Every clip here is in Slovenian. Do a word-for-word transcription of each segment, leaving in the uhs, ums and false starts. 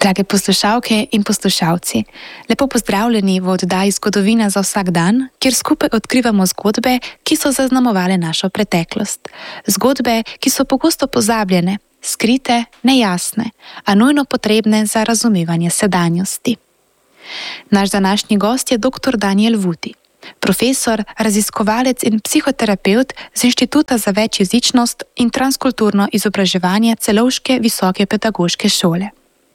Drage poslušalke in poslušalci, lepo pozdravljeni v oddaji Zgodovina za vsak dan, kjer skupaj odkrivamo zgodbe, ki so zaznamovale našo preteklost. Zgodbe, ki so pogosto pozabljene, skrite, nejasne, a nujno potrebne za razumevanje sedanjosti. Naš današnji gost je doktor Daniel Vuti, profesor, raziskovalec in psihoterapevt z Inštituta za večjezičnost in transkulturno izobraževanje Celovške visoke pedagoške šole.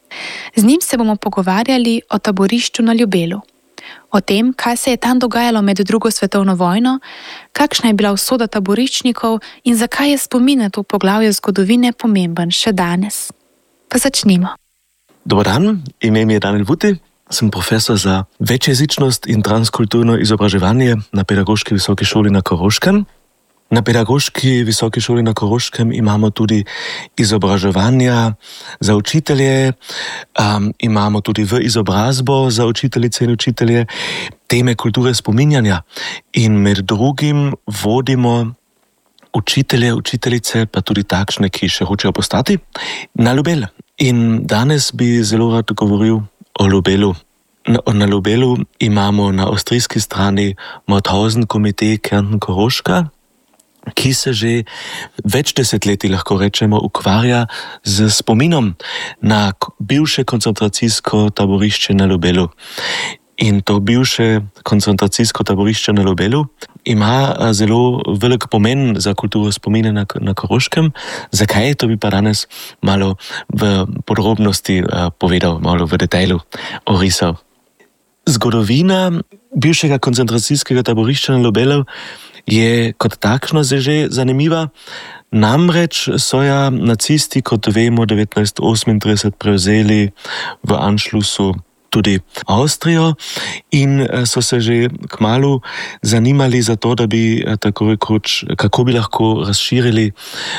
Z njim se bomo pogovarjali o taborišču na Ljubelu, o tem, kaj se je tam dogajalo med drugo svetovno vojno, kakšna je bila usoda taboriščnikov in zakaj je spomin na to poglavje zgodovine pomemben še danes. Pa začnimo. Dobar dan, ime mi je Daniel Vuti, sem profesor za večjezičnost in transkulturno izobraževanje na Pedagoški visoki šoli na Koroškem. Na Pedagoški visoki šoli na Koroškem imamo tudi izobraževanja za učitelje, um, imamo tudi v izobrazbo za učiteljice in učitelje teme kulture spominjanja in med drugim vodimo učitelje, učiteljice, pa tudi takšne, ki še hočejo postati, na Ljubel. In danes bi zelo rad govoril o Ljubelu. Na, na Ljubelu imamo na avstrijski strani Mauthausen komitej Kärnten Koroška, ki se že več desetletij, lahko rečemo, ukvarja z spominom na bivše koncentracijsko taborišče na Ljubelu. In to bivše koncentracijsko taborišče na Ljubelu ima zelo velik pomen za kulturo spomina na, na Koroškem. Zakaj? To bi pa danes malo v podrobnosti uh, povedal, malo v detajlu orisal. Zgodovina bivšega koncentracijskega taborišča na Ljubelu je kot takšno že zanimiva. Namreč so ja nacisti, kot vemo, devetnajststo osemintrideset prevzeli v Anschlussu tudi Avstrijo in so se že kmalu zanimali za to, da bi tako rekoč, kako bi lahko razširili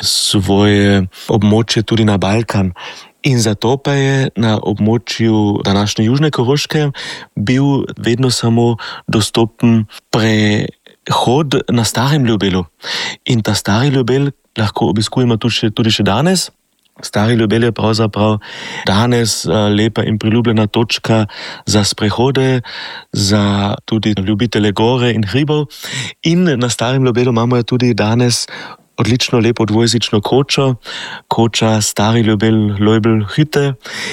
svoje območje tudi na Balkan. In zato pa je na območju današnje Južne Koroške bil vedno samo dostopen prehod na starem Ljubelu. In ta stari Ljubel lahko obiskujemo tudi še, tudi še danes. Stari Ljubel je pravzaprav danes lepa in priljubljena točka za sprehode, za tudi ljubitele gore in hribov. In na starem Ljubelu imamo tudi danes odlično lepo dvojezično kočo, koča Stari Ljubel Leubel Hütte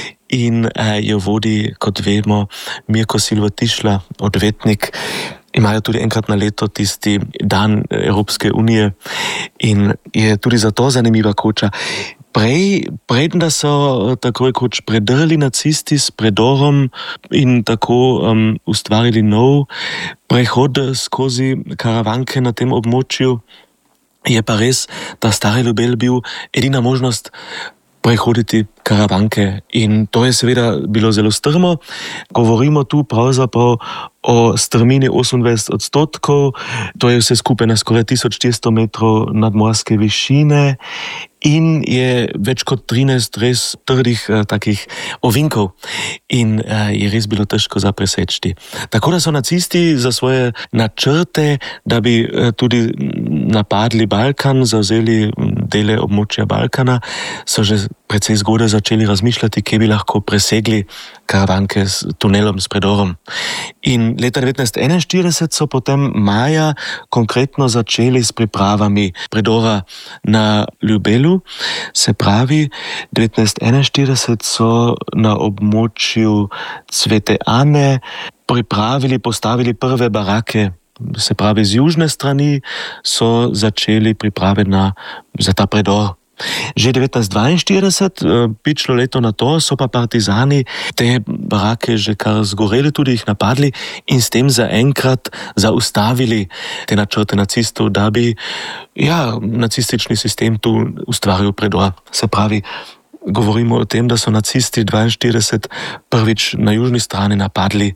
in eh, jo vodi, kot vemo, Mirko Silvo Tišla, odvetnik. Imajo tudi enkrat na leto tisti dan Evropske unije in je tudi zato zanimiva koča. Prej, preden da so tako rekoč predrli nacisti s predorom in tako um, ustvarili nov prehod skozi karavanke na tem območju, je pa res, da Stari Ljubel bil edina možnost prehoditi karavanke in to je seveda bilo zelo strmo. Govorimo tu pravzaprav o strmini osemindvajset odstotkov, to je vse skupaj na skoraj tisoč štiristo metrov nadmorske višine in je več kot trinajst res trdih eh, takih ovinkov in eh, je res bilo težko za preseči. Tako da so nacisti za svoje načrte, da bi eh, tudi napadli Balkan, zavzeli dele območja Balkana, so že precej zgodaj začeli razmišljati, kje bi lahko presegli karavanke s tunelom, s predorom. In leta devetnajststo enainštirideset so potem maja konkretno začeli s pripravami predora na Ljubelu. Se pravi, devetnajststo enainštirideset so na območju Svete Ane pripravili, postavili prve barake. Se pravi, z južne strani so začeli priprave na, za ta predor. Že devetnajststo dvainštirideset, pično leto na to, so pa partizani te barake že kar zgoreli, tudi jih napadli in s tem zaenkrat zaustavili te načrte nacistov, da bi ja, nacistični sistem tu ustvaril predor. Se pravi, govorimo o tem, da so nacisti dvainštirideset prvič na južni strani napadli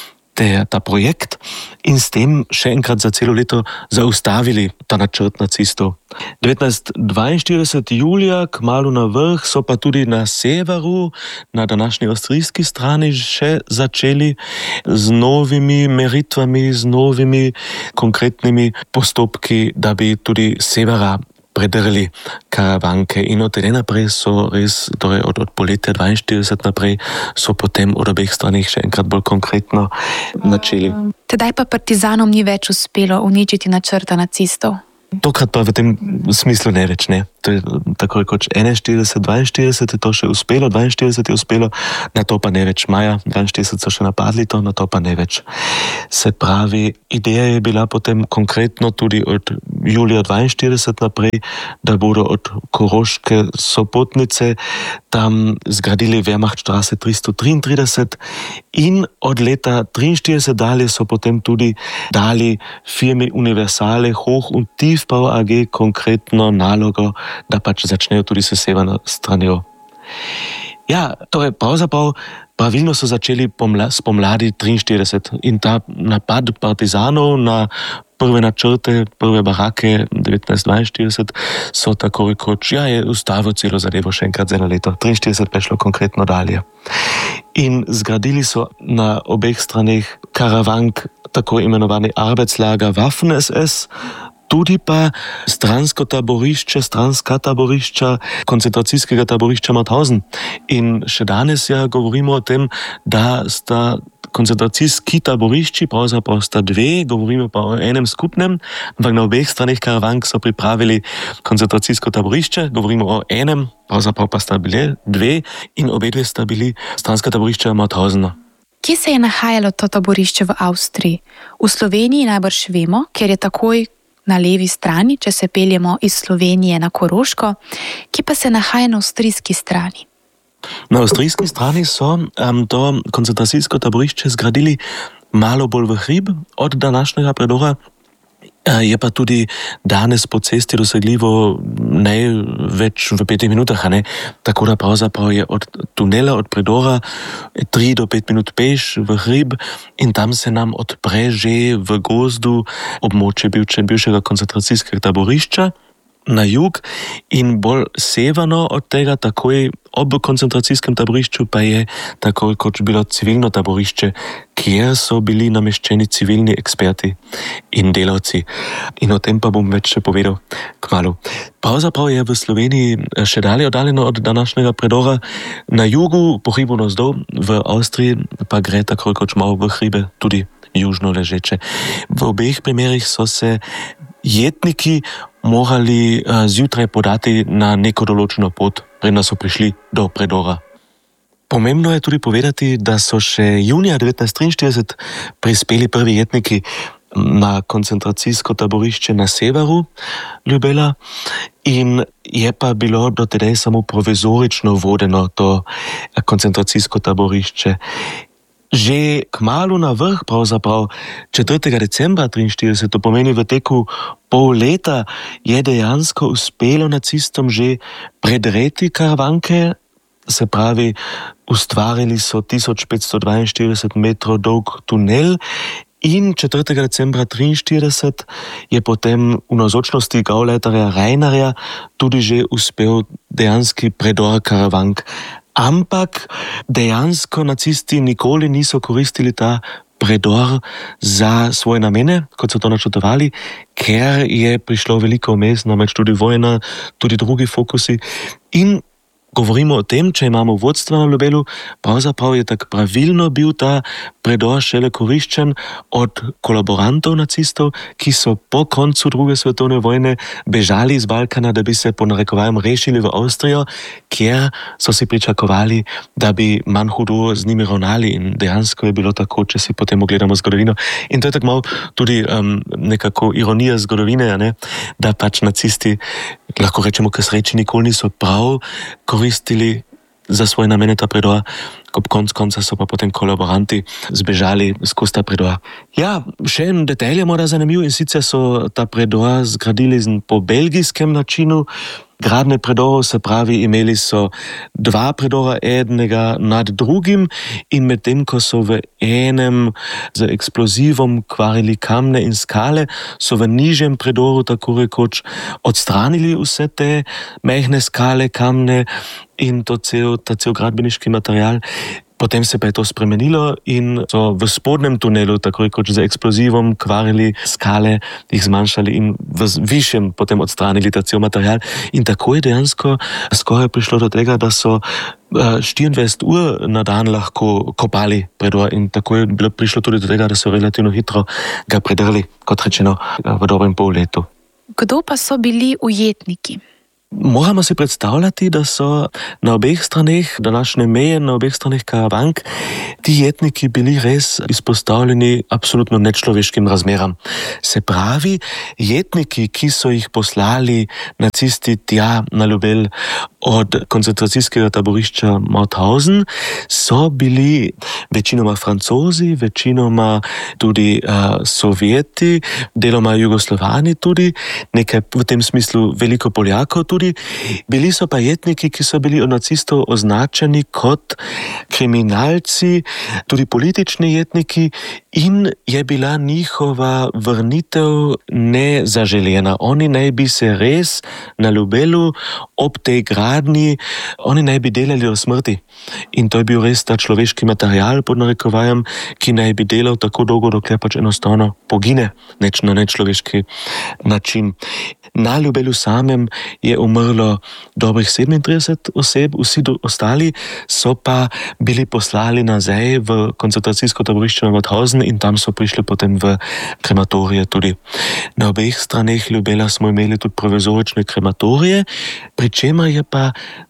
te, ta projekt in s tem še enkrat za celo leto zaustavili ta načrt nacistov. devetnajststo dvainštirideset julija, kmalu na vrh, so pa tudi na severu, na današnji avstrijski strani še začeli z novimi meritvami, z novimi konkretnimi postopki, da bi tudi severa predrli karavanke. In od tega naprej so res, torej od, od poletja dvainštirideset naprej, so potem od obeh stranih še enkrat bolj konkretno načeli. Tedaj pa partizanom ni več uspelo uničiti načrta nacistov. Tokrat pa v tem smislu ne več, ne. To je tako rekoč enainštirideset, dvainštirideset je to še uspelo, dvainštirideset je uspelo, na to pa ne več. Maja dvainštirideset so še napadli to, na to pa ne več. Se pravi, ideja je bila potem konkretno tudi od julija dvainštirideset naprej, da bodo od Koroške Sopotnice tam zgradili Wehrmachtstraße tristo triintrideset in od leta triinštirideset dalje so potem tudi dali firmi Universale Hoch und Tiefbau A G konkretno nalogo, da pač začnejo tudi s severno stranjo. Ja, torej pravzaprav pravilno so začeli pomla, spomladi triinštirideset in ta napad partizanov na prve načrte, prve barake devetnajst dvainštirideset so tako rekoč, ja, je ustavil celo zadevo še enkrat za eno leto. triinštirideset pa je šlo konkretno dalje. In zgradili so na obeh straneh karavank tako imenovani Arbeitslager Waffen-es es, tudi pa stransko taborišče, stranska taborišča koncentracijskega taborišča Mauthausen. In še danes ja govorimo o tem, da sta koncentracijski taborišči, pravzaprav sta dve, govorimo pa o enem skupnem, ampak na obeh straneh karavank so pripravili koncentracijsko taborišče, govorimo o enem, pravzaprav pa sta bile dve in obe dve sta bili stranska taborišča Mauthausena. Kje se je nahajalo to taborišče v Avstriji? V Sloveniji najbrž vemo, ker je takoj na levi strani, če se peljemo iz Slovenije na Koroško, ki pa se nahaja na avstrijski strani. Na avstrijski strani so um, to koncentracijsko taborišče zgradili malo bolj v hrib od današnjega predora. Je pa tudi danes po cesti dosegljivo največ v petih minutah, a ne? Tako da pravzaprav je od tunela, od predora tri do pet minut peš v hrib in tam se nam odpre že v gozdu območje bivšega koncentracijskega taborišča na jug in bolj severno od tega, takoj ob koncentracijskem taborišču pa je tako kot bilo civilno taborišče, kjer so bili nameščeni civilni eksperti in delavci. In o tem pa bom več še povedal kmalu. Pravzaprav je v Sloveniji še dalje oddaljeno od današnjega predora. Na jugu, po hribu navzdol, v Avstriji pa gre tako kot malo v hribe, tudi južno ležeče. V obeh primerih so se jetniki morali uh, zjutraj podati na neko določeno pot, preden so prišli do predora. Pomembno je tudi povedati, da so še junija devetnajst triinštirideset prispeli prvi jetniki na koncentracijsko taborišče na severu Ljubela in je pa bilo do tedaj samo provizorično vodeno to koncentracijsko taborišče. Že kmalu na vrh, pravzaprav četrtega decembra triinštirideset, to pomeni v teku pol leta, je dejansko uspelo nacistom že predreti karavanke, se pravi, ustvarili so tisoč petsto dvainštirideset metrov dolg tunel in četrtega decembra triinštirideset je potem v navzočnosti gauleiterja Reinarja tudi že uspel dejanski predor karavank. Ampak dejansko nacisti nikoli niso koristili ta predor za svoje namene, kot so to načrtovali, ker je prišlo veliko vmes, namreč tudi vojna, tudi drugi fokusi. In govorimo o tem, če imamo vodstva na Ljubelu, pravzaprav je tak pravilno bil ta predor šele koriščen od kolaborantov nacistov, ki so po koncu druge svetovne vojne bežali iz Balkana, da bi se po narekovajem rešili v Avstrijo, kjer so si pričakovali, da bi manj hudo z njimi ravnali in dejansko je bilo tako, če si potem ogledamo zgodovino. In to je tako malo tudi um, nekako ironija zgodovine, ne? Da pač nacisti, lahko rečemo, k sreči nikoli niso prav koristili za svoje namene ta predor, ob konc konca so pa potem kolaboranti zbežali skozi ta predor. Ja, še en detajl je morda zanimiv in sicer so ta predor zgradili po belgijskem načinu gradnje predorov, se pravi, imeli so dva predora, enega nad drugim in medtem, ko so v enem z eksplozivom kvarili kamne in skale, so v nižjem predoru tako rekoč odstranili vse te mehne skale, kamne in to cel, ta cel gradbeniški material. Potem se pa je to spremenilo in so v spodnjem tunelu, tako kot z eksplozivom, kvarili skale, jih zmanjšali in v višjem potem odstranili ta cel material. In tako je dejansko skoraj prišlo do tega, da so štiriindvajset ur na dan lahko kopali predor in tako je bilo prišlo tudi do tega, da so relativno hitro ga predrli, kot rečeno, v dobrem pol letu. Kdo pa so bili ujetniki? Moramo si predstavljati, da so na obeh straneh današnje meje, na obeh straneh Karavank, ti jetniki bili res izpostavljeni absolutno nečloveškim razmeram. Se pravi, jetniki, ki so jih poslali nacisti tja na Ljubelj od koncentracijskega taborišča Mauthausen, so bili večinoma Francozi, večinoma tudi uh, Sovjeti, deloma Jugoslovani tudi, nekaj v tem smislu veliko Poljakov tudi. Bili so pa jetniki, ki so bili od nacistov označeni kot kriminalci, tudi politični jetniki in je bila njihova vrnitev nezaželena. Oni naj bi se res na Ljubelju ob tej gradnji, oni naj bi delali o smrti. In to je bil res ta človeški material, pod narekovajem, ki naj bi delal tako dolgo, dokler pač enostavno pogine neč na nečloveški način. Na Ljubelju samem je umrlo dobrih sedemintrideset oseb, vsi ostali so pa bili poslali nazaj v koncentracijsko taborišče Mauthausen in tam so prišli potem v krematorije tudi. Na obeh straneh Ljubelja smo imeli tudi provizorične krematorije, pri čemer je pa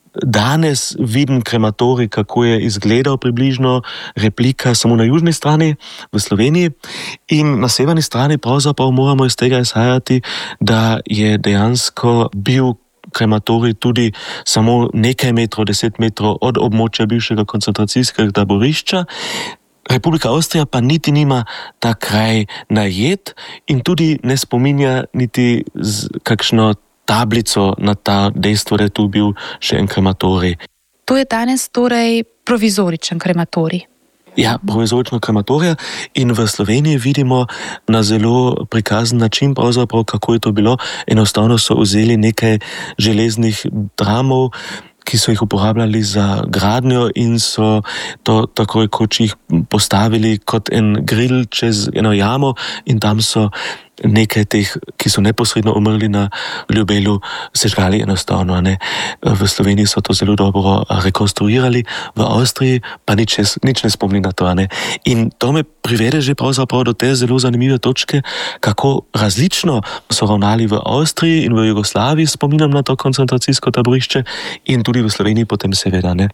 danes viden krematorij, kako je izgledal približno, replika samo na južni strani v Sloveniji in na severni strani pravzaprav moramo iz tega izhajati, da je dejansko bil krematorij tudi samo nekaj metrov, deset metrov od območja bivšega koncentracijskega taborišča. Republika Avstrija pa niti nima ta kraj najet in tudi ne spominja niti z kakšno tablico na ta dejstvo, da je tu bil še en krematorij. To je danes torej provizoričen krematorij. Ja, provizorično krematorij in v Sloveniji vidimo na zelo prikazen način pravzaprav, kako je to bilo. Enostavno so vzeli nekaj železnih dramov, ki so jih uporabljali za gradnjo in so to takoj kot jih postavili kot en grill čez eno jamo in tam so nekaj teh, ki so neposredno umrli na Ljubelju, sežgali enostavno. Ne? V Sloveniji so to zelo dobro rekonstruirali, v Avstriji pa nič, nič ne spomni na to. Ne? In to me privede že pravzaprav do te zelo zanimive točke, kako različno so ravnali v Avstriji in v Jugoslaviji, spominjam na to koncentracijsko taborišče in tudi v Sloveniji potem seveda. Ne?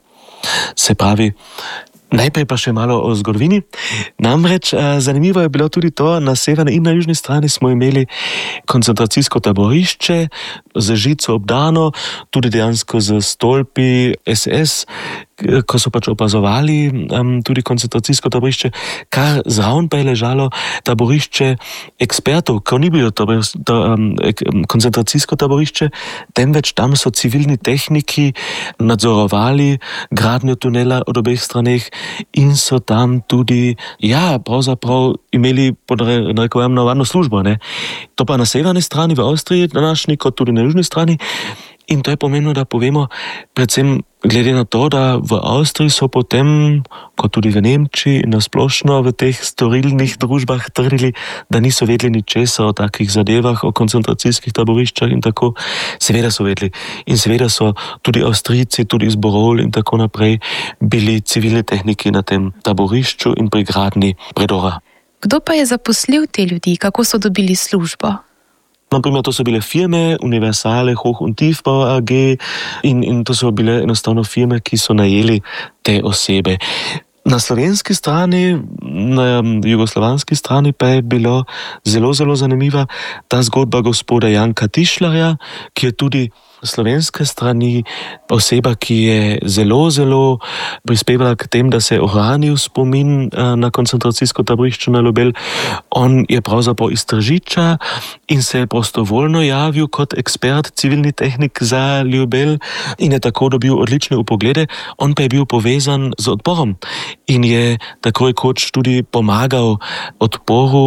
Se pravi, najprej pa še malo o zgodovini. Namreč zanimivo je bilo tudi to, na severni in na južni strani smo imeli koncentracijsko taborišče z žico obdano, tudi dejansko z stolpi es es, ko so pač opazovali um, tudi koncentracijsko taborišče, kar zraven pa je ležalo taborišče ekspertov, ko ni bilo to, to um, koncentracijsko taborišče, temveč tam so civilni tehniki nadzorovali gradnjo tunela od obeh straneh in so tam tudi, ja, pravzaprav imeli pod narekovajem navadno službo. Ne? To pa na severni strani v Avstriji današnji, kot tudi na južni strani. In to je pomembno, da povemo, predvsem glede na to, da v Avstriji so potem, kot tudi v Nemčiji, nasplošno v teh storilnih družbah trdili, da niso vedeli ničesa o takih zadevah, o koncentracijskih taboriščah in tako. Seveda so vedeli. In seveda so tudi Avstrijci, tudi iz Borol in tako naprej bili civilni tehniki na tem taborišču in pri gradnji predora. Kdo pa je zaposlil te ljudi? Kako so dobili službo? Naprimer, to so bile firme, Universale, Hoch- und Tiefbau a gé in, in to so bile enostavno firme, ki so najeli te osebe. Na slovenski strani, na jugoslovanski strani pa je bilo zelo, zelo zanimiva ta zgodba gospoda Janka Tišlerja, ki je tudi slovenske strani oseba, ki je zelo, zelo prispevala k tem, da se je ohranil spomin na koncentracijsko taborišče na Ljubelj. On je pravzaprav iz Tržiča in se je prostovoljno javil kot ekspert, civilni tehnik za Ljubelj in je tako dobil odlične upoglede. On pa je bil povezan z odporom in je tako rekoč tudi pomagal odporu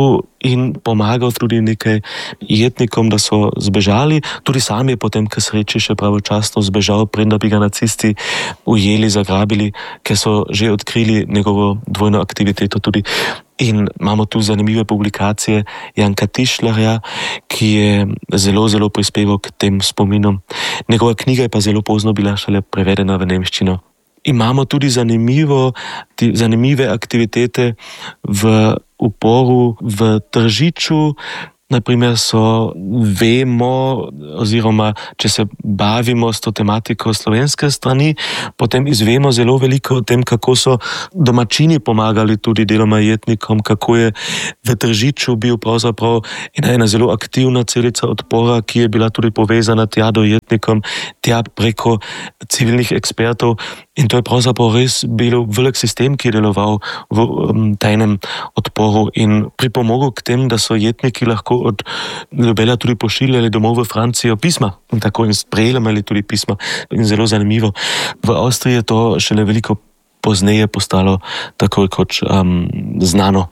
in pomagal tudi nekaj jetnikom, da so zbežali. Tudi sam je potem k sreči še pravočasno zbežal, preden da bi ga nacisti ujeli, zagrabili, ker so že odkrili njegovo dvojno aktiviteto tudi. In imamo tu zanimive publikacije Janka Tischlerja, ki je zelo, zelo prispeval k tem spominom. Njegova knjiga je pa zelo pozno bila šele prevedena v nemščino. Imamo tudi zanimivo, zanimive aktivitete v uporu v Tržiču. Naprimer so, vemo, oziroma če se bavimo s to tematiko slovenske strani, potem izvemo zelo veliko o tem, kako so domačini pomagali tudi deloma jetnikom, kako je v Tržiču bil pravzaprav ena, ena zelo aktivna celica odpora, ki je bila tudi povezana tja do jetnikom, tja preko civilnih ekspertov. In to je pravzaprav res bil velik sistem, ki je deloval v um, tajnem odporu in pripomogel k tem, da so jetniki lahko od Ljubelja tudi pošiljali domov v Francijo pisma in tako in sprejemali tudi pisma. In zelo zanimivo. V Avstriji je to šele veliko pozneje postalo tako kot um, znano.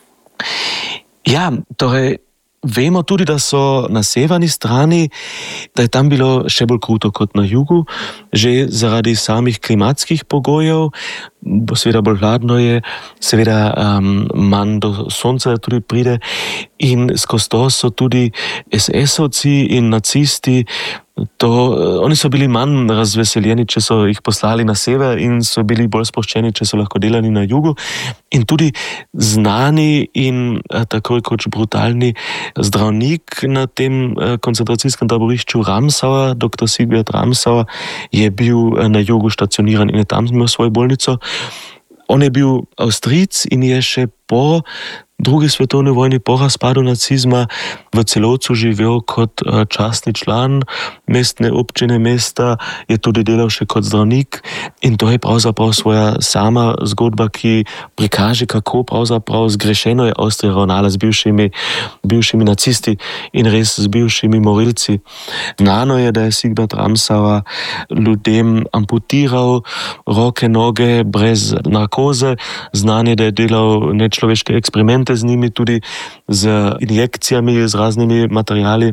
Ja, torej, vemo tudi, da so na severni strani, da je tam bilo še bolj kruto kot na jugu, že zaradi samih klimatskih pogojev, seveda bolj hladno je, seveda um, manj do sonca tudi pride in skozi to so tudi es esovci in nacisti, to, oni so bili manj razveseljeni, če so jih poslali na sever in so bili bolj sproščeni, če so lahko delali na jugu. In tudi znani in tako kot brutalni zdravnik na tem koncentracijskem taborišču Ramsauer, doktor Sigbert Ramsauer, je bil na jugu stacioniran in je tam imel svojo bolnico. On je bil Avstrijec in je še po drugi svetovni vojni, po razpadu nacizma v Celovcu živel kot častni član mestne občine mesta, je tudi delal še kot zdravnik in to je pravzaprav svoja sama zgodba, ki prikaže, kako pravzaprav zgrešeno je Avstrija ravnala z bivšimi, bivšimi nacisti in res z bivšimi morilci. Znano je, da je Sigbert Ramsauer ljudem amputiral roke, noge brez narkoze, znano je, da je delal nečloveške eksperimente z njimi, tudi z injekcijami, z raznimi materiali.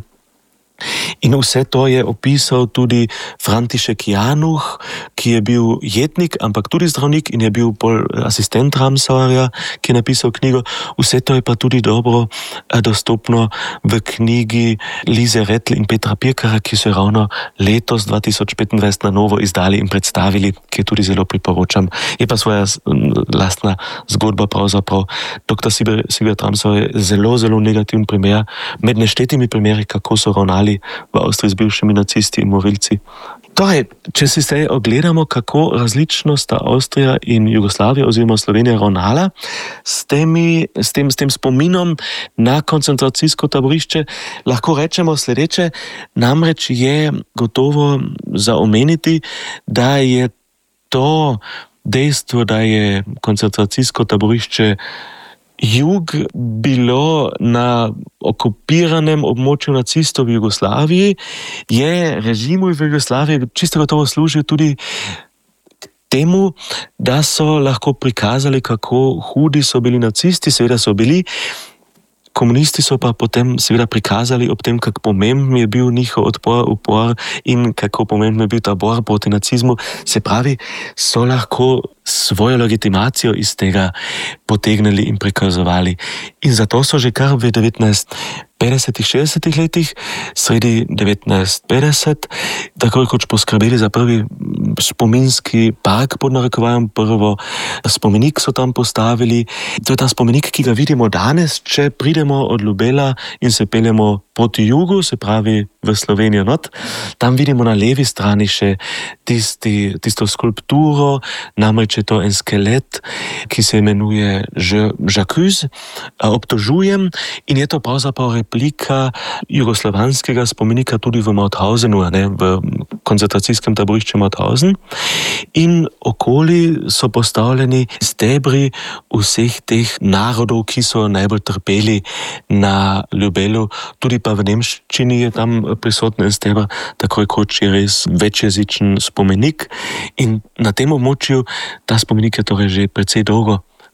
In vse to je opisal tudi František Januh, ki je bil jetnik, ampak tudi zdravnik in je bil bolj asistent Ramsauerja, ki je napisal knjigo. Vse to je pa tudi dobro dostopno v knjigi Lise Retl in Petra Pirkara, ki so ravno letos dva tisoč petindvajset na novo izdali in predstavili, ki je tudi zelo priporočam. Je pa svoja lastna zgodba pravzaprav. Doktor Sigbert Ramsauer je zelo, zelo negativen primer, med neštetimi primeri, kako so ravnali v Avstriji z bivšimi nacisti in morilci. Torej, če si zdaj ogledamo, kako različno sta Avstrija in Jugoslavija oziroma Slovenija ravnala s, temi, s, tem, s tem spominom na koncentracijsko taborišče, lahko rečemo sledeče, namreč je gotovo za omeniti, da je to dejstvo, da je koncentracijsko taborišče Jug bilo na okupiranem območju nacistov v Jugoslaviji, je režimu v Jugoslaviji čisto gotovo služil tudi temu, da so lahko prikazali, kako hudi so bili nacisti, seveda so bili. Komunisti so pa potem seveda prikazali ob tem, kako pomemben je bil njihov odpor, upor in kako pomemben je bil ta bor proti nacizmu. Se pravi, so lahko svojo legitimacijo iz tega potegnili in prikazovali. In zato so že kar v devetnajst petdesetih, šestdesetih letih, sredi devetnajst petdeset, tako kot poskrbeli za prvi spominski park pod narekovajem, prvo spomenik so tam postavili. To je ta spomenik, ki ga vidimo danes, če pridemo od Ljubelja in se peljemo proti jugu, se pravi v Slovenijo not. Tam vidimo na levi strani še tisti, tisto skulpturo, namreč je to en skelet, ki se imenuje J'accuse, obtožujem, in je to pravzaprav replika jugoslovanskega spomenika tudi v Mauthausenu, ne, v koncentracijskem taborišču Mauthausen. In okoli so postavljeni stebri vseh teh narodov, ki so najbolj trpeli na Ljubelju. Tudi pa v nemščini je tam prisoten stebr, tako kot je res večjezičen spomenik. In na tem območju ta spomenik je torej že precej dolgo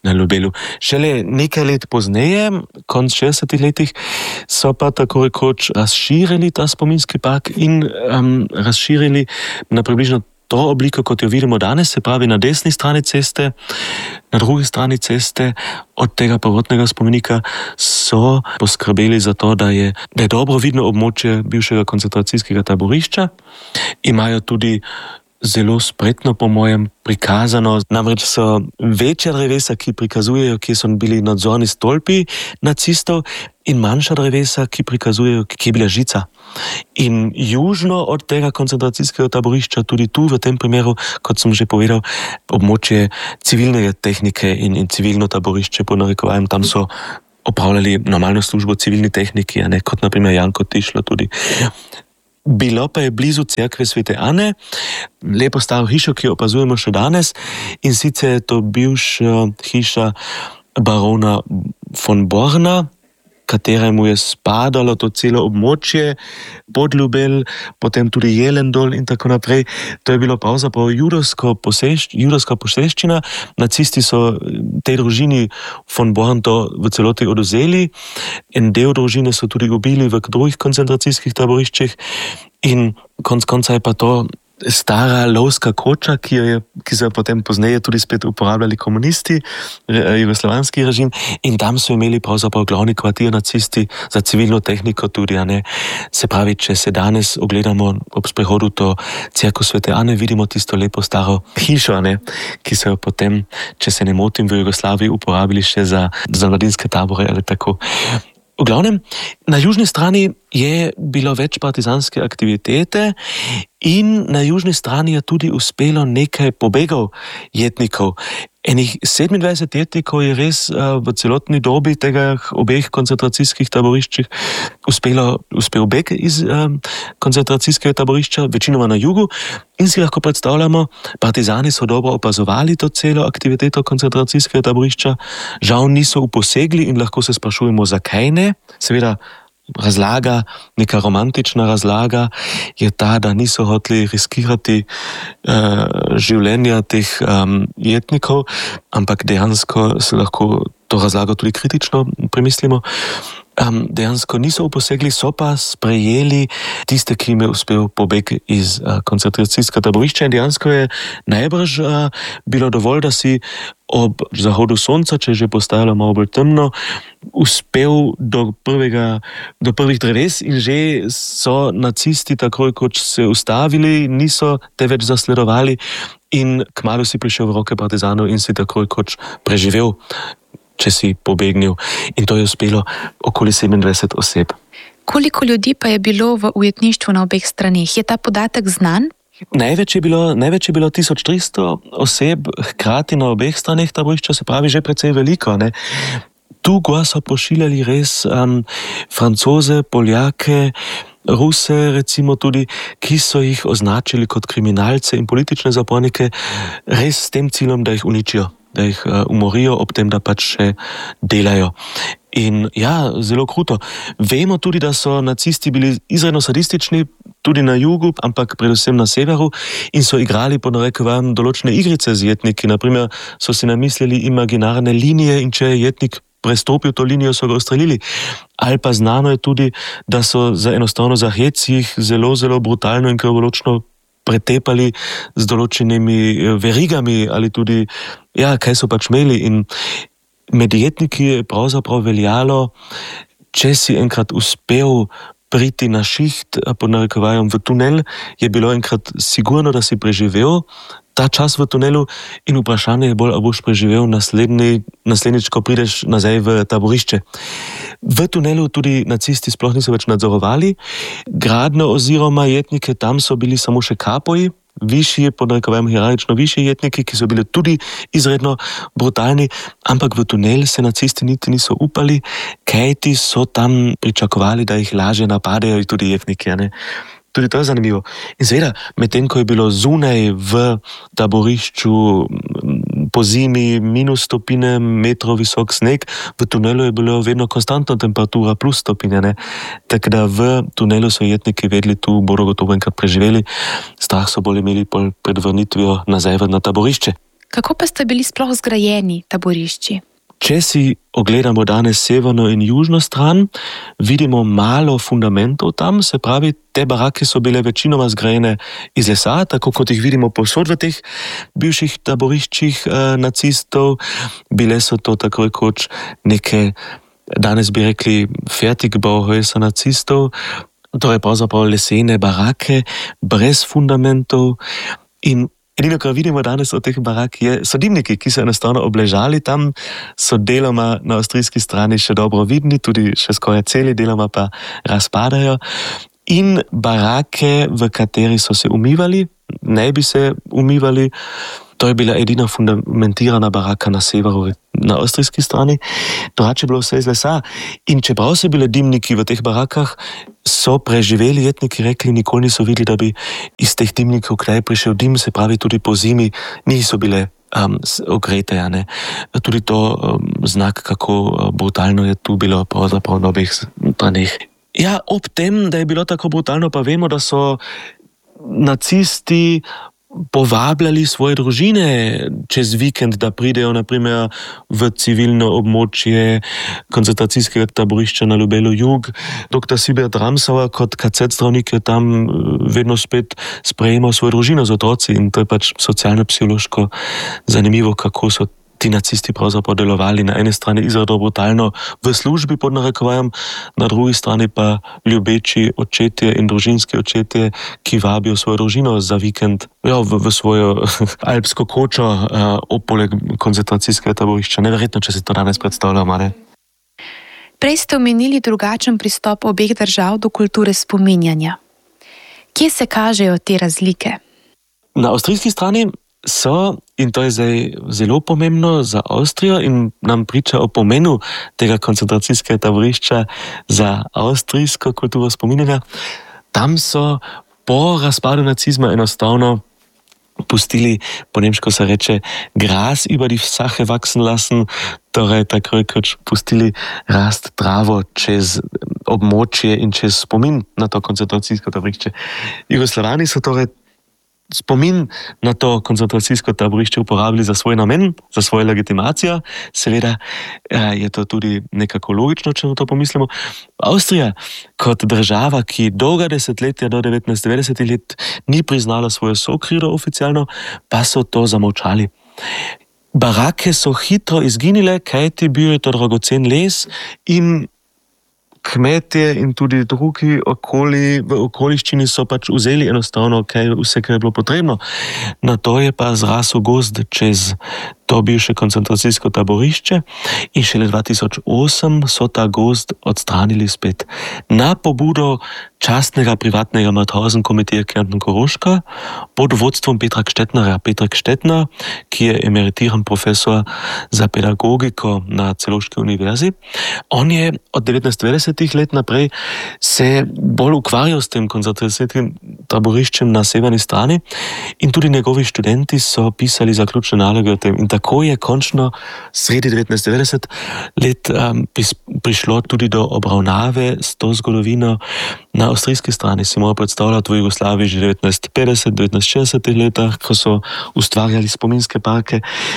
na Ljubelu. Šele nekaj let pozneje, konc šestdesetih letih, so pa tako rekoč razširili ta spominski park in um, razširili na približno to obliko, kot jo vidimo danes, se pravi na desni strani ceste, na drugi strani ceste od tega prvotnega spomenika so poskrbeli za to, da je, da je dobro vidno območje bivšega koncentracijskega taborišča. Imajo tudi zelo spretno, po mojem, prikazano. Namreč so večja drevesa, ki prikazujejo, kje so bili nadzorni stolpi nacistov, in manjša drevesa, ki prikazujejo, kje je bila žica. In južno od tega koncentracijskega taborišča, tudi tu v tem primeru, kot sem že povedal, območje civilne tehnike in, in civilno taborišče, po narekovajem, tam so opravljali normalno službo civilni tehniki, a ne kot naprimer Janko Tišlo tudi. Bilo pa je blizu cerkve Svete Ane, lepo staro hišo, ki jo opazujemo še danes, in sicer je to bivša hiša barona von Borna, kateremu je spadalo to celo območje, Podljubelj, potem tudi Jelendol in tako naprej. To je bilo pravzaprav judovsko posešč, judovska poseščina. Nacisti so tej družini von Born to v celoti odvzeli. En del družine so tudi ubili v drugih koncentracijskih taboriščih in konc konca je pa to stara lovska koča, ki, jo je, ki so jo potem pozneje tudi spet uporabljali komunisti, jugoslovanski režim, in tam so imeli pravzaprav glavni kvartir nacisti za civilno tehniko tudi, a ne. Se pravi, če se danes ogledamo ob sprehodu to cerkev Svete Ane, vidimo tisto lepo staro hišo, a ne, ki so jo potem, če se ne motim, v Jugoslaviji uporabili še za, za mladinske tabore ali tako. V glavnem, na južni strani je bilo več partizanske aktivitete in na južni strani je tudi uspelo nekaj pobegov jetnikov. Enih sedemindvajset jetnikov je res uh, v celotni dobi tega obeh koncentracijskih taboriščih uspelo, uspel beg iz um, koncentracijskega taborišča, večinoma na jugu, in si lahko predstavljamo, partizani so dobro opazovali to celo aktiviteto koncentracijskega taborišča, žal niso uposegli in lahko se sprašujemo, zakaj ne. Seveda razlaga, neka romantična razlaga je ta, da niso hoteli riskirati uh, življenja teh um, jetnikov, ampak dejansko se lahko to razlago tudi kritično premislimo. Um, dejansko niso uposegli, so pa sprejeli tiste, ki jim je uspel pobeg iz uh, koncentracijskega taborišča, in dejansko je najbrž uh, bilo dovolj, da si ob zahodu sonca, če je že postajalo malo bolj temno, uspel do, prvega, do prvih dreves in že so nacisti takoj, kot se ustavili, niso te več zasledovali in kmalu si prišel v roke partizanov in si takoj, kot preživel, če si pobegnil. In to je uspelo okoli sedemindvajset oseb. Koliko ljudi pa je bilo v ujetništvu na obeh straneh? Je ta podatek znan? Največ je bilo, največ je bilo tisoč tristo oseb hkrati na obeh straneh taborišča, se pravi že precej veliko, ne. Tu gor so pošiljali res um, Francoze, Poljake, Ruse recimo tudi, ki so jih označili kot kriminalce in politične zapornike, res s tem ciljem, da jih uničijo, da jih uh, umorijo, ob tem, da pač še delajo. In ja, zelo kruto. Vemo tudi, da so nacisti bili izredno sadistični, tudi na jugu, ampak predvsem na severu, in so igrali po narekovajem določene igrice z jetniki. Naprimer, so si namislili imaginarne linije in če je jetnik prestopil to linijo, so ga ustrelili. Ali pa znano je tudi, da so za enostavno za hec jih zelo, zelo brutalno in krvoločno pretepali z določenimi verigami ali tudi, ja, kaj so pač imeli. In med jetniki je pravzaprav veljalo, če si enkrat uspel priti na šiht, pod narekovajem v tunel, je bilo enkrat sigurno, da si preživel ta čas v tunelu in vprašanje je bolj, ali boš preživel naslednji, naslednjič, ko prideš nazaj v taborišče. V tunelu tudi nacisti sploh niso več nadzorovali, gradno oziroma jetnike, tam so bili samo še kapoji, višji, pod narekovajem hierarhično višji jetniki, ki so bili tudi izredno brutalni, ampak v tunel se nacisti niti niso upali, kajti so tam pričakovali, da jih lažje napadejo tudi jetniki, ne. Tudi to je zanimivo. In seveda, medtem ko je bilo zunaj v taborišču po zimi minus stopine, metrov visok sneg, v tunelu je bilo vedno konstantna temperatura plus stopinje, ne. Tako da v tunelu so jetniki vedeli, tu bodo gotovo enkrat preživeli, strah so bolj imeli pred vrnitvijo nazaj na taborišče. Kako pa sta bili sploh zgrajeni taborišči? Če si ogledamo danes severno in južno stran, vidimo malo fundamentov tam, se pravi, te barake so bile večinoma zgrajene iz lesa, tako kot jih vidimo povsod v teh bivših taboriščih eh, nacistov. Bile so to tako rekoč neke, danes bi rekli, Fertigbauhäuser nacistov, torej pravzaprav lesene barake, brez fundamentov. In edino, kar vidimo danes od teh barak, je, so dimniki, ki so enostavno obležali tam, so deloma na avstrijski strani še dobro vidni, tudi še skoraj celi, deloma pa razpadajo. In barake, v kateri so se umivali, ne bi se umivali, to je bila edina fundamentirana baraka na severu, na avstrijski strani, drugače je bilo vse iz lesa. In čeprav so bile dimniki v teh barakah, so preživeli jetniki rekli, nikoli niso videli, da bi iz teh dimnikov kdaj prišel dim, se pravi tudi po zimi niso bile um, ogrete. Ja, ne. Tudi to um, znak, kako brutalno je tu bilo pravzaprav na obeh straneh. Ja, ob tem, da je bilo tako brutalno, pa vemo, da so nacisti povabljali svoje družine čez vikend, da pridejo naprimer v civilno območje koncentracijskega taborišča na Ljubelu Jug. Doktor Sibert Ramsauer kot K Z zdravnik je tam vedno spet sprejemal svojo družino z otroci in to je pač socialno-psihološko zanimivo, kako so ti nacisti pravzaprav delovali na eni strani izredno brutalno v službi pod narekovajem, na drugi strani pa ljubeči očetje in družinski očetje, ki vabijo svojo družino za vikend ja, v, v svojo alpsko kočo uh, opoleg koncentracijskega taborišča. Neverjetno, če si to danes predstavljamo, ne? Prej ste omenili drugačen pristop obeh držav do kulture spominjanja. Kje se kažejo te razlike? Na avstrijski strani so, in to je zdaj zelo pomembno za Avstrijo in nam priča o pomenu tega koncentracijskega taborišča za avstrijsko kulturo spominjanja, tam so po razpadu nacizma enostavno pustili, po nemško se reče, Gras über die Sache wachsen lassen, torej tako rekoč pustili rast travo čez območje in čez spomin na to koncentracijsko taborišče. Jugoslavani so torej spomin na to koncentracijsko taborišče uporabili za svoj namen, za svojo legitimacijo. Seveda je to tudi nekako logično, če na to pomislimo. Avstrija kot država, ki dolga desetletja do devetnajststo devetdesetih let ni priznala svojo sokrivdo oficialno, pa so to zamolčali. Barake so hitro izginile, kajti bil je to dragocen les in kmetje in tudi drugi okoli, v okoliščini so pač vzeli enostavno kaj, vse, kar je bilo potrebno. Na to je pa zrasel gozd čez to bivše koncentracijsko taborišče in šele dva tisoč osem so ta gozd odstranili spet. Na pobudo častnega privatnega Mauthausen komiteja Kärnten Koroška pod vodstvom Petra Kstetnerja. Petra Kstetner, ki je emeritiran profesor za pedagogiko na Celovški univerzi, on je od devetnajststo devetdesetih let naprej se bolj ukvarjal s tem koncentracijskim taboriščem na severni strani in tudi njegovi študenti so pisali zaključne naloge o tem. In tako je končno sredi devetnajststo devetdeset let um, prišlo tudi do obravnave s to zgodovino na avstrijski strani. Si moral predstavljati v Jugoslaviji že devetnajststo petdeset, devetnajststo šestdesetih letih, ko so ustvarjali spominske parke.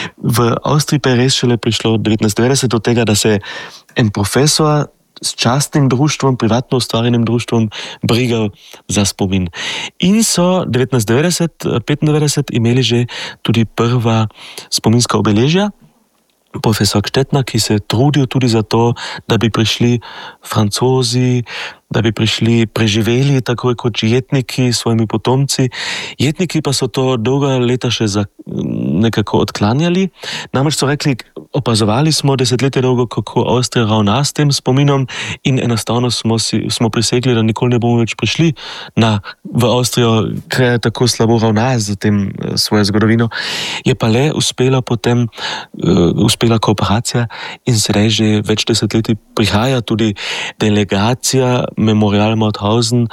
V Avstriji pa je res šele prišlo devetnajststo devetdeset do tega, da se en profesor s častnim društvom, privatno ustvarjenim društvom, brigal za spomin. In so devetnajststo devetdeset, petindevetdeset imeli že tudi prva spominska obeležja. Profesor Kstetner, ki se je trudil tudi za to, da bi prišli Francozi, da bi prišli preživeli tako kot jetniki s svojimi potomci. Jetniki pa so to dolga leta še za, nekako odklanjali. Namreč so rekli, opazovali smo desetletje dolgo, kako Avstrija ravna s tem spominom in enostavno smo, si, smo prisegli, da nikoli ne bomo več prišli na, v Avstrijo, ker je tako slabo ravna z tem svojo zgodovino. Je pa le uspela potem, uh, uspela kooperacija in sedaj že več desetletij prihaja tudi delegacija Memorial Mauthausen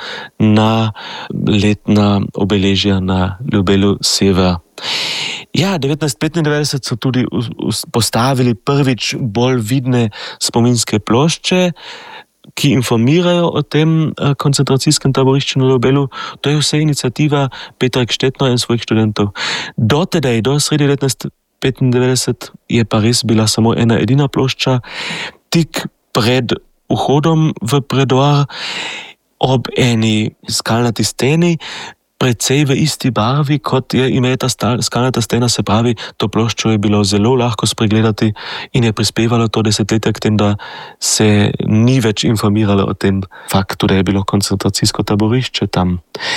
na letna obeležja na Ljubelu Sever. Ja, devetnajststo petindevetdeset so tudi postavili prvič bolj vidne spominske plošče, ki informirajo o tem koncentracijskem taborišču na Ljubelu. To je vse iniciativa Petra Kstetnerja in svojih študentov. Do tedaj, do sredi devetnajststo petindevetdeset je pa res bila samo ena edina plošča, tik pred vhodom v predor, ob eni skalnati steni, precej v isti barvi, kot je ime ta skalnata stena, se pravi, to ploščo je bilo zelo lahko spregledati in je prispevalo to desetletje k tem, da se ni več informiralo o tem faktu, da je bilo koncentracijsko taborišče tam.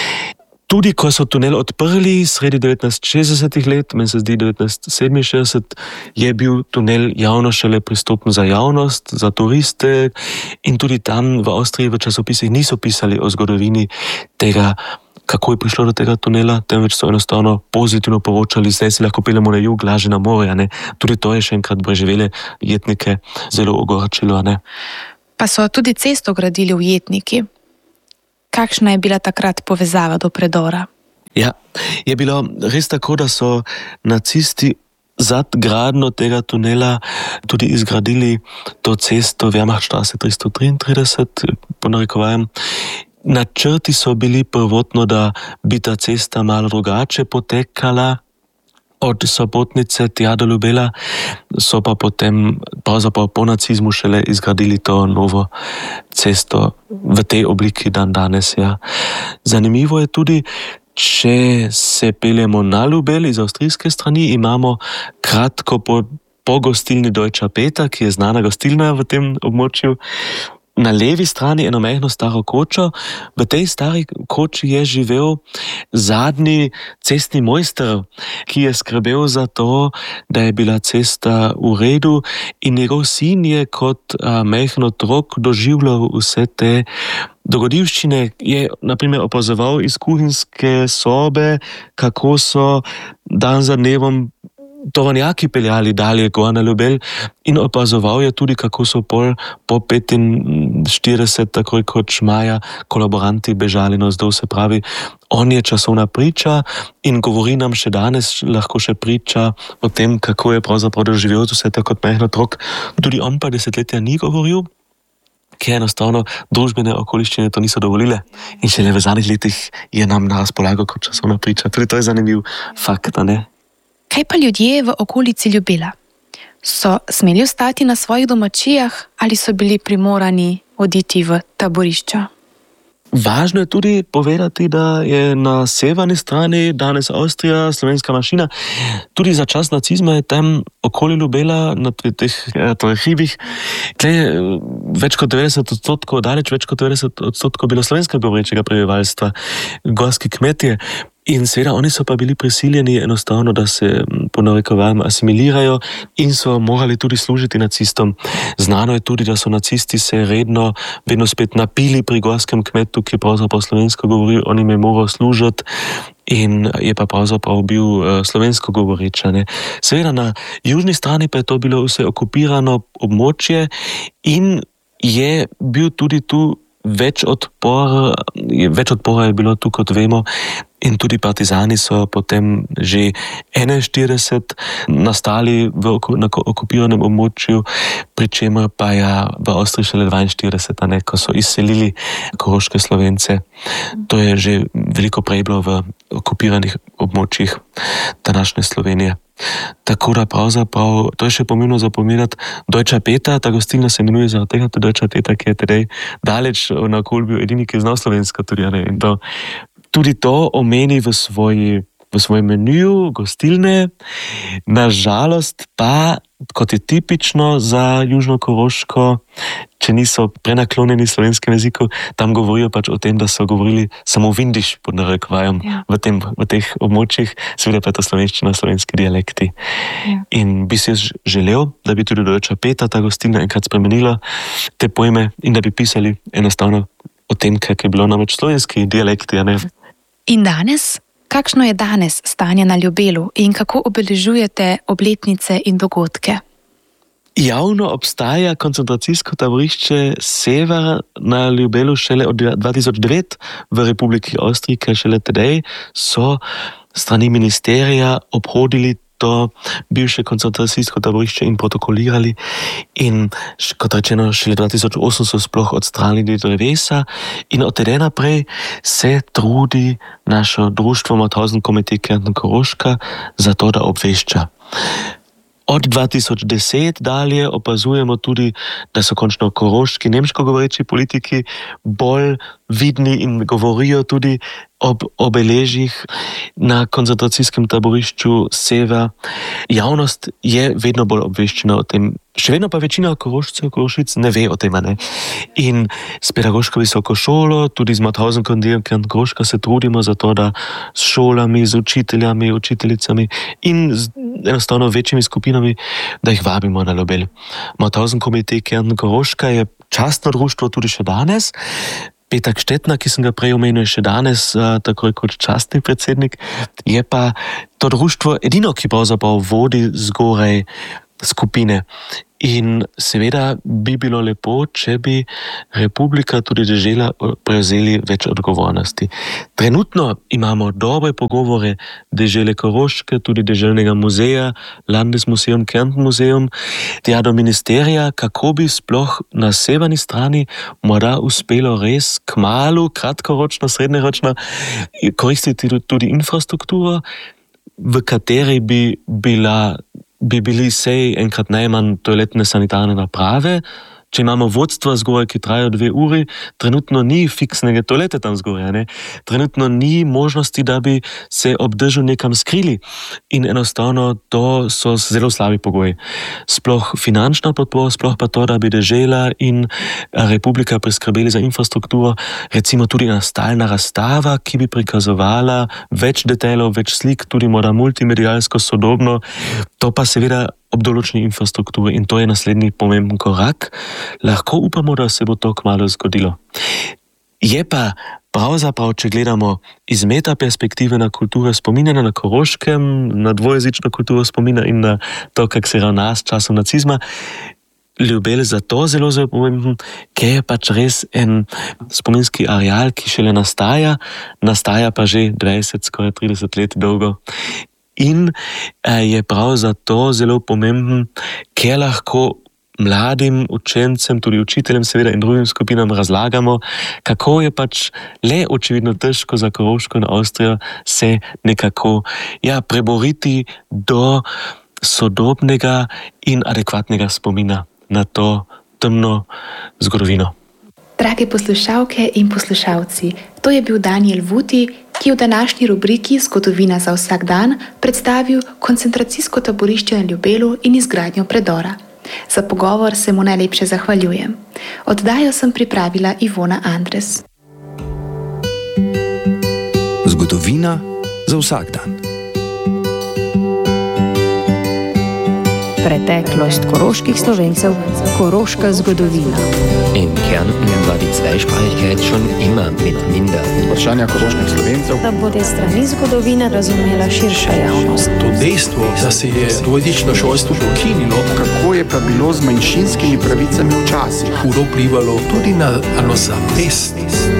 Tudi ko so tunel odprli sredi devetnajststo šestdesetih let, meni se zdi devetnajststo sedeminšestdeset, je bil tunel javno šele pristopen za javnost, za turiste in tudi tam v Avstriji v časopisih niso pisali o zgodovini tega, kako je prišlo do tega tunela, temveč so enostavno pozitivno poročali, zdaj si lahko peljemo na jug, lažje na morje, ne. Tudi to je še enkrat preživele jetnike zelo ogorčilo, ne. Pa so tudi cesto gradili v jetniki. Kakšna je bila takrat povezava do predora? Ja, je bilo res tako, da so nacisti za gradnjo tega tunela tudi izgradili to cesto Wehrmachtstraße tristo triintrideset, po narekovajem. Načrti so bili prvotno, da bi ta cesta malo drugače potekala od Sopotnice tja do Ljubela, so pa potem pravzaprav po nacizmu šele izgradili to novo cesto v tej obliki dan danes. Ja. Zanimivo je tudi, če se peljemo na Ljubel iz avstrijske strani, imamo kratko po, po gostilni Deutscher Peter, ki je znana gostilna v tem območju, na levi strani eno majhno staro kočo. V tej stari koči je živel zadnji cestni mojster, ki je skrbel za to, da je bila cesta v redu in njegov sin je kot a, majhen otrok doživljal vse te dogodivščine. Je na primer opazoval iz kuhinjske sobe, kako so dan za dnevom tovornjaki peljali dalje gor na Ljubelj in opazoval je tudi, kako so pol po petinštirideset, takoj kot Šmaja, kolaboranti bežali navzdol, se pravi, on je časovna priča in govori nam še danes, lahko še priča o tem, kako je pravzaprav doživel vse to kot majhen otrok. Tudi on pa desetletja ni govoril, ker enostavno družbene okoliščine to niso dovolile in šele v zadnjih letih je nam na razpolago kot časovna priča. Tudi to je zanimiv fakt, ne? Kaj pa ljudje v okolici Ljubela? So smeli ostati na svojih domačijah ali so bili primorani oditi v taborišča? Važno je tudi povedati, da je na severni strani danes Avstrija, slovenska manjšina, tudi za čas nacizma je tam okoli Ljubela, na teh torej hribih, več kot devetdeset odstotkov, daleč več kot devetdeset odstotkov bilo slovenskega govorečega prebivalstva, gorski kmetje. In seveda oni so pa bili prisiljeni enostavno, da se po narekovajem asimilirajo in so morali tudi služiti nacistom. Znano je tudi, da so nacisti se redno, vedno spet napili pri gorskem kmetu, ki je pravzaprav slovensko govoril, on jim je moral služiti in je pa pravzaprav bil uh, slovensko govoreča. Seveda na južni strani pa je to bilo vse okupirano območje in je bil tudi tu več odpora, več odpora je bilo tu, kot vemo, in tudi partizani so potem že enainštirideset nastali v na okupiranem območju, pri čemer pa je v Avstriji šele dvainštirideset, ne, ko so izselili koroške Slovence. To je že veliko prej bilo v okupiranih območjih današnje Slovenije. Tako da pravzaprav, to je še pomembno zapomenati, Deutscher Peter, ta gostilna se imenuje zaradi tega, to Deutscher Peter, ki je tedaj daleč naokoli bil edini, ki je znal slovensko tudi, ne, in to, tudi to omeni v svoji, v svojem meniju gostilne, nažalost pa, kot je tipično za Južno-Koroško, če niso prenaklonjeni slovenskem jeziku, tam govorijo pač o tem, da so govorili samo vindiš, pod narekovajem, ja. v, tem, v teh območjih, seveda pa je to slovenščina, slovenski dialekti. Ja. In bi si želel, da bi tudi Deutscher Peter, ta gostilna, enkrat spremenila te pojme in da bi pisali enostavno o tem, kak je bilo namreč slovenski dialekti, a ne? In danes? Kakšno je danes stanje na Ljubelu in kako obeležujete obletnice in dogodke? Javno obstaja koncentracijsko taborišče Sever na Ljubelu šele od dva tisoč devet v Republiki Avstriji, ker šele tedaj so strani ministerija obhodili to bivše koncentracijsko taborišče in protokolirali in, kot rečeno, šele dva tisoč osem so sploh odstranili drevesa in od tedaj naprej se trudi naše društvo Mauthausen Komitee Kärnten Koroška za to, da obvešča. Od dva tisoč deset dalje opazujemo tudi, da so končno koroški nemško govoreči politiki bolj vidni in govorijo tudi ob obeležjih na koncentracijskem taborišču Sever. Javnost je vedno bolj obveščena o tem. Še vedno pa večina Korošcev, Korošic ne ve o tem, ne? In s pedagoško visoko šolo, tudi z Mauthausen Kern Koroška se trudimo za to, da s šolami, z učiteljami, učiteljicami in z enostavno večjimi skupinami, da jih vabimo na Ljubelj. Mauthausen Komitej Kern Koroška je častno društvo tudi še danes. Petak Štetna, ki sem ga prej omenil, še danes, tako kot častni predsednik, je pa to društvo edino, ki pravzaprav vodi zgoraj skupine. In seveda bi bilo lepo, če bi Republika tudi dežela prevzeli več odgovornosti. Trenutno imamo dobre pogovore dežele Koroške, tudi deželnega muzeja, Landesmuseum, Kärnten-Museum, tja do ministerija, kako bi sploh na severni strani morda uspelo res kmalu, kratkoročno, srednjeročno koristiti tudi infrastrukturo, v kateri bi bila bi bili sej enkrat najmanj toaletne sanitarne naprave. Če imamo vodstva zgoraj, ki trajajo dve uri, trenutno ni fiksnega toalete tam zgoraj, ne? Trenutno ni možnosti, da bi se ob dežju nekam skrili. In enostavno to so zelo slabi pogoji. Sploh finančna podpora, sploh pa to, da bi dežela in Republika priskrbeli za infrastrukturo, recimo tudi ena stalna razstava, ki bi prikazovala več detajlov, več slik, tudi morda multimedialsko sodobno. To pa seveda ob določeni infrastrukturi in to je naslednji pomemben korak. Lahko upamo, da se bo to kmalu zgodilo. Je pa pravzaprav, če gledamo iz meta perspektive na kulturo spominjanja na Koroškem, na dvojezično kulturo spominja in na to, kak se ravna s časom nacizma, Ljubelj zato zelo zelo pomemben, ker je pač res en spominski areal, ki šele nastaja, nastaja pa že dvajset, skoraj trideset let dolgo. In je prav zato zelo pomemben, ker lahko mladim učencem, tudi učiteljem seveda in drugim skupinam razlagamo, kako je pač le očividno težko za Koroško in Avstrijo se nekako ja, preboriti do sodobnega in adekvatnega spomina na to temno zgodovino. Drage poslušalke in poslušalci, to je bil Daniel Vuti, ki je v današnji rubriki Zgodovina za vsak dan predstavil koncentracijsko taborišče na Ljubelu in izgradnjo predora. Za pogovor se mu najlepše zahvaljujem. Oddajo sem pripravila Ivona Andres. Zgodovina za vsak dan. Preteklost koroških Slovencev, koroška zgodovina. In Kärnten war die Zweisprachigkeit schon immer mit minder. Vprašanja koroških Slovencev. Da bo te strani zgodovine razumela širša javnost. To dejstvo, da se je dvojezično šolstvo ukinilo, kako je pa bilo z manjšinskimi pravicami včasih, hudo vplivalo tudi na samozavest.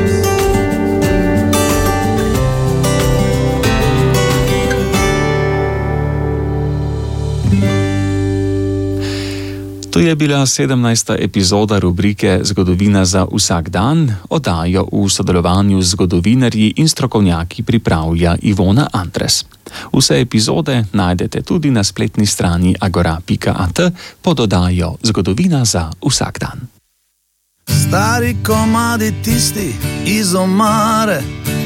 To je bila sedemnajsta epizoda rubrike Zgodovina za vsak dan, oddajo v sodelovanju z zgodovinarji in strokovnjaki pripravlja Ivona Andres. Vse epizode najdete tudi na spletni strani agora pika at pod oddajo Zgodovina za vsak dan. Stari komadi tisti iz omare,